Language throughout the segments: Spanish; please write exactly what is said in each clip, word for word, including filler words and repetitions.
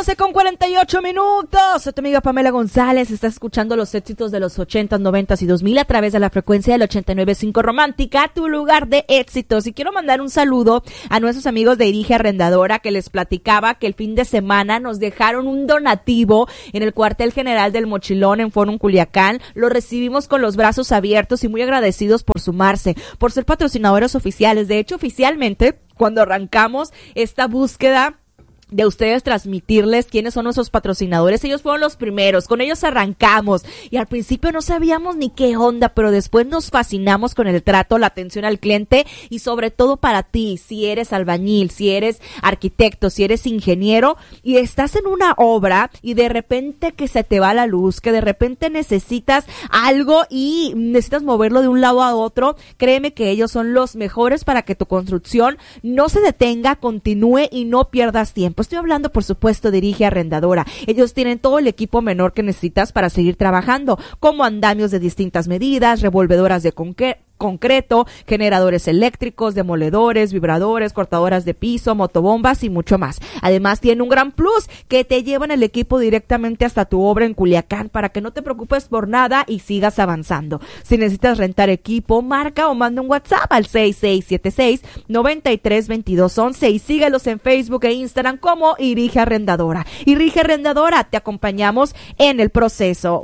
doce con cuarenta y ocho minutos. Soy tu amiga Pamela González. Estás escuchando los éxitos de los ochentas, noventas y dos mil a través de la frecuencia del ochenta y nueve punto cinco Romántica, tu lugar de éxitos. Y quiero mandar un saludo a nuestros amigos de Irige Arrendadora, que les platicaba que el fin de semana nos dejaron un donativo en el cuartel general del Mochilón en Forum Culiacán. Lo recibimos con los brazos abiertos y muy agradecidos por sumarse, por ser patrocinadores oficiales. De hecho, oficialmente, cuando arrancamos esta búsqueda de ustedes transmitirles quiénes son nuestros patrocinadores, ellos fueron los primeros, con ellos arrancamos y al principio no sabíamos ni qué onda, pero después nos fascinamos con el trato, la atención al cliente y sobre todo para ti, si eres albañil, si eres arquitecto, si eres ingeniero y estás en una obra y de repente que se te va la luz, que de repente necesitas algo y necesitas moverlo de un lado a otro, créeme que ellos son los mejores para que tu construcción no se detenga, continúe y no pierdas tiempo. Estoy hablando, por supuesto, de Irige Arrendadora. Ellos tienen todo el equipo menor que necesitas para seguir trabajando, como andamios de distintas medidas, revolvedoras de concreto, concreto, generadores eléctricos, demoledores, vibradores, cortadoras de piso, motobombas y mucho más. Además, tiene un gran plus que te llevan el equipo directamente hasta tu obra en Culiacán para que no te preocupes por nada y sigas avanzando. Si necesitas rentar equipo, marca o manda un WhatsApp al seis seis siete seis, nueve tres dos dos uno uno y síguelos en Facebook e Instagram como Irige Arrendadora. Irige Arrendadora, te acompañamos en el proceso.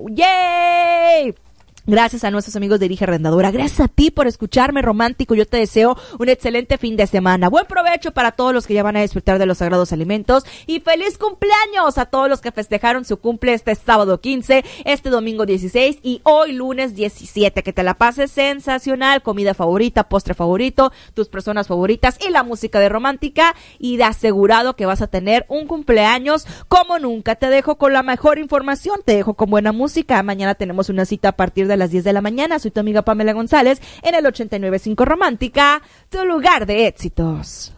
¡Yay! Gracias a nuestros amigos de Irige Arrendadora. Gracias a ti por escucharme, romántico. Yo te deseo un excelente fin de semana. Buen provecho para todos los que ya van a disfrutar de los sagrados alimentos. Y feliz cumpleaños a todos los que festejaron su cumple este sábado quince, este domingo dieciséis y hoy lunes diecisiete. Que te la pases sensacional. Comida favorita, postre favorito, tus personas favoritas y la música de romántica. Y de asegurado que vas a tener un cumpleaños como nunca. Te dejo con la mejor información. Te dejo con buena música. Mañana tenemos una cita a partir de a las diez de la mañana. Soy tu amiga Pamela González en el ochenta y nueve punto cinco Romántica, tu lugar de éxitos.